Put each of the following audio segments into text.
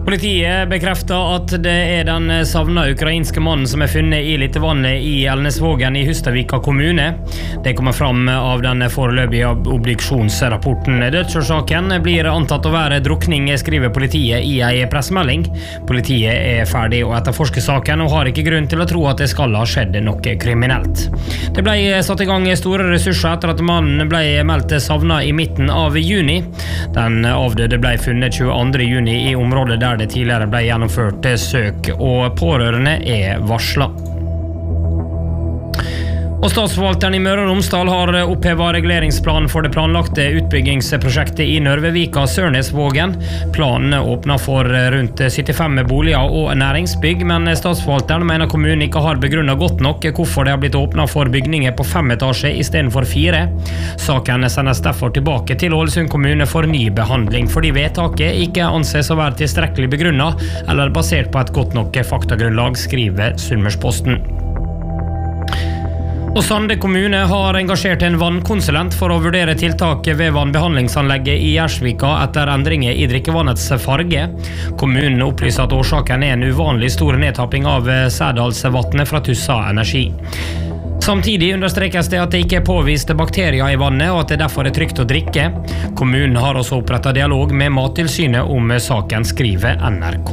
Politiet bekrefter at det den savnede ukrainske mannen som funnet i Littevannet i Elnesvågen i Hustadvika kommune. Det kommer fram av den foreløpige obduksjonsrapporten. Dødsårsaken blir antatt å være drukning, skriver politiet i en pressemelding. Politiet ferdig å etterforske saken og har ikke grunn til å tro at det skal ha skjedd noe kriminelt. Det ble satt i gang store ressurser etter at mannen ble meldt savnet i midten av juni. Den avdøde ble funnet 22. juni i området der det tidligere ble gjennomført søk, og pårørende varslet. Og Statsforvalteren i Møre og Romsdal har opphevet reguleringsplanen for det planlagte utbyggingsprosjektet i Nørvevika Sørnesvågen. Planen åpner for rundt 75 boliger og næringsbygg, men Statsforvalteren mener kommunen ikke har begrunnet godt nok hvorfor det har blitt åpnet for bygninger på 5 etasjer i stedet for 4. Saken sendes derfor tilbake til Ålesund kommune for ny behandling, fordi vedtaket ikke anses å være tilstrekkelig begrunnet eller basert på et godt nok faktagrunnlag, skriver Sunnmørsposten. Og Sande kommune har engasjert en vannkonsulent for å vurdere tiltak ved vannbehandlingsanlegget i Gjersvika etter endringer i drikkevannets farge. Kommunen opplyser at årsaken en uvanlig stor nedtapping av Sædalsvatnet fra Tussa Energi. Samtidig understrekes det at det ikke påvist bakterier i vannet, og at det derfor trygt å drikke. Kommunen har også opprettet dialog med Mattilsynet om saken, skriver NRK.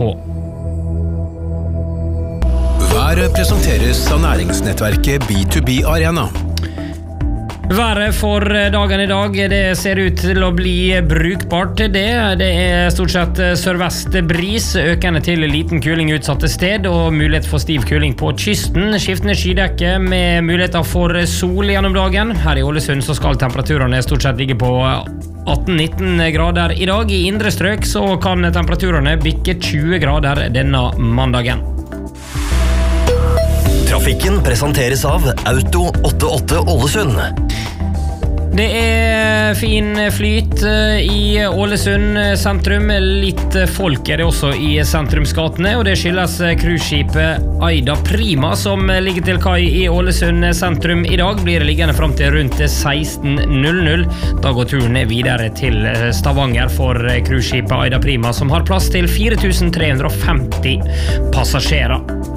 Været presenteres av næringsnettverket B2B Arena. Været for dagen i dag, det ser ut til å bli brukbart. Det stort sett sørvest bris, økende til liten kuling utsatte sted, og mulighet for stiv kuling på kysten. Skiftende skydekke med muligheter for sol gjennom dagen. Her i Ålesund så skal temperaturene stort sett ligge på 18-19 grader i dag. I indre strøk så kan temperaturene bikke 20 grader denne mandagen. Trafikken presenteres av Auto 88 Ålesund. Det fin flyt i Ålesund sentrum. Litt folk det også i sentrumsgatene, og det skyldes cruiseskipet Aida Prima som ligger til kai i Ålesund sentrum i dag. Blir liggende frem til rundt 16:00. Da går turen videre til Stavanger for cruiseskipet Aida Prima, som har plass til 4350 passasjerer.